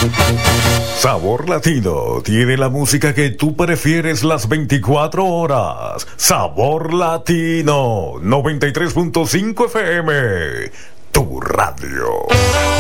Sabor Latino tiene la música que tú prefieres las 24 horas. Sabor Latino 93.5 FM, tu radio.